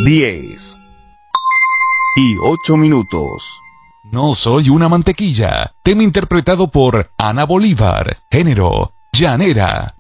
10:08. No soy una mantequilla. Tema interpretado por Ana Bolívar. Género: llanera.